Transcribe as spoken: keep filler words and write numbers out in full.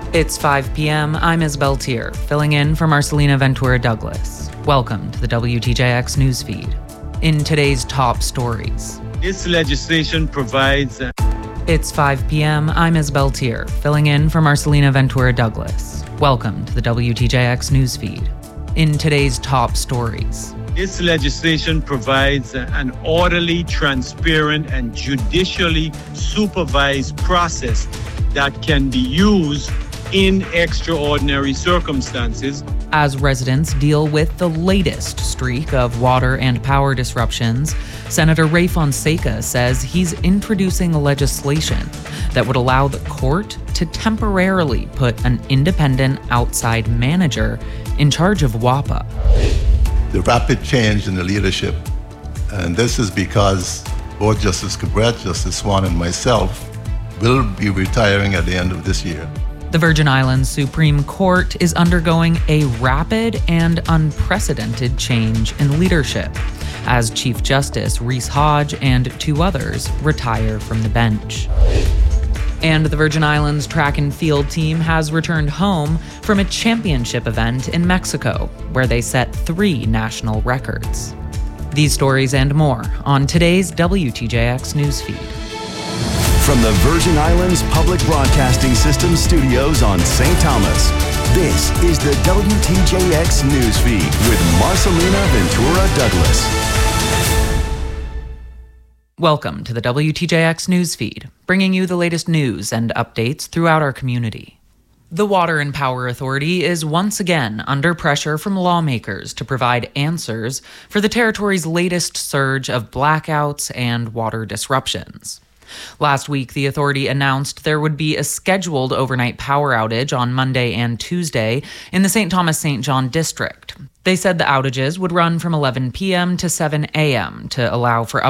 It's five p.m. I'm Isabel Tier, filling in for Marcelina Ventura Douglas. Welcome to the W T J X newsfeed. In today's top stories. This legislation provides... A- It's five p.m. I'm Isabel Tier, filling in for Marcelina Ventura Douglas. Welcome to the W T J X newsfeed. In today's top stories. This legislation provides an orderly, transparent, and judicially supervised process that can be used in extraordinary circumstances. As residents deal with the latest streak of water and power disruptions, Senator Ray Fonseca says he's introducing legislation that would allow the court to temporarily put an independent outside manager in charge of WAPA. The rapid change in the leadership, and this is because both Justice Cabret, Justice Swan, and myself will be retiring at the end of this year. The Virgin Islands Supreme Court is undergoing a rapid and unprecedented change in leadership as Chief Justice Reese Hodge and two others retire from the bench. And the Virgin Islands track and field team has returned home from a championship event in Mexico, where they set three national records. These stories and more on today's W T J X newsfeed. From the Virgin Islands Public Broadcasting System studios on Saint Thomas, this is the W T J X newsfeed with Marcelina Ventura Douglas. Welcome to the W T J X newsfeed, bringing you the latest news and updates throughout our community. The Water and Power Authority is once again under pressure from lawmakers to provide answers for the territory's latest surge of blackouts and water disruptions. Last week, the authority announced there would be a scheduled overnight power outage on Monday and Tuesday in the Saint Thomas-Saint John district. They said the outages would run from eleven p.m. to seven a.m. to allow for up